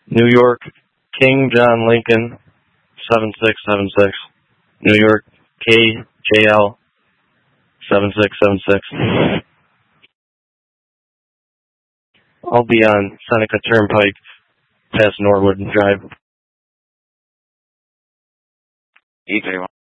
New York, King John Lincoln, 7676. New York, KJL, 7676. I'll be on Seneca Turnpike, past Norwood Drive. EJ